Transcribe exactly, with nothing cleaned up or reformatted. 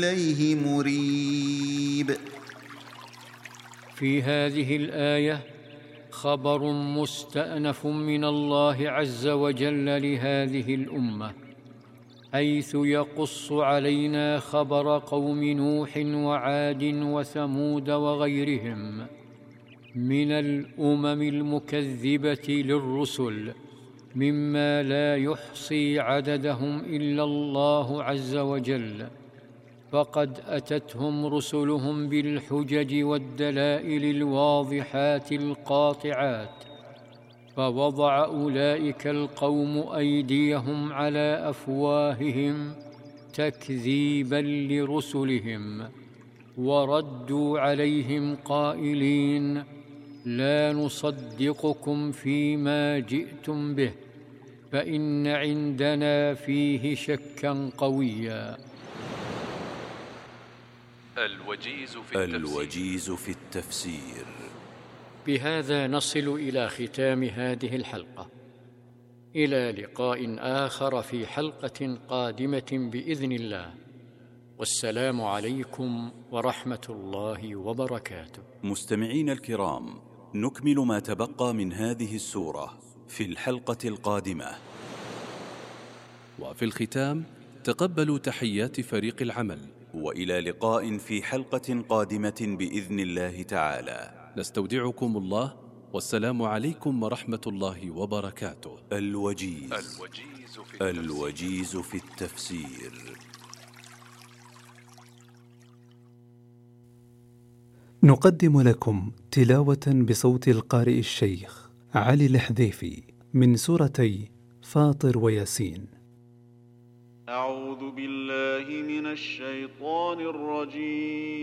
إليه مريب. في هذه الآية خبر مستأنف من الله عز وجل لهذه الأمة، حيث يقص علينا خبر قوم نوح وعاد وثمود وغيرهم من الأمم المكذبة للرسل، مما لا يحصي عددهم إلا الله عز وجل، فقد أتتهم رسلهم بالحجج والدلائل الواضحات القاطعات، فوضع أولئك القوم أيديهم على أفواههم تكذيبا لرسلهم، وردوا عليهم قائلين: لا نصدقكم فيما جئتم به، فإن عندنا فيه شكا قويا. الوجيز في التفسير, الوجيز في التفسير. بهذا نصل إلى ختام هذه الحلقة، إلى لقاء آخر في حلقة قادمة بإذن الله، والسلام عليكم ورحمة الله وبركاته. مستمعين الكرام، نكمل ما تبقى من هذه السورة في الحلقة القادمة. وفي الختام تقبلوا تحيات فريق العمل، وإلى لقاء في حلقة قادمة بإذن الله تعالى. نستودعكم الله، والسلام عليكم ورحمة الله وبركاته. الوجيز, الوجيز في التفسير. الوجيز في التفسير. نقدم لكم تلاوة بصوت القارئ الشيخ علي الحذيفي من سورتي فاطر وياسين. أعوذ بالله من الشيطان الرجيم.